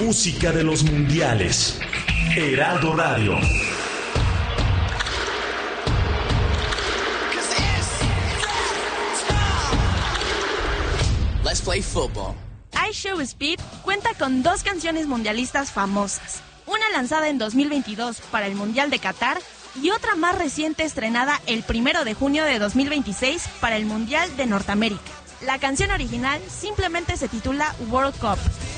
música de los mundiales. Heraldo Radio. Let's play football. I Show Speed cuenta con 2 canciones mundialistas famosas, una lanzada en 2022 para el Mundial de Qatar y otra más reciente estrenada el 1 de junio de 2026 para el Mundial de Norteamérica. La canción original simplemente se titula World Cup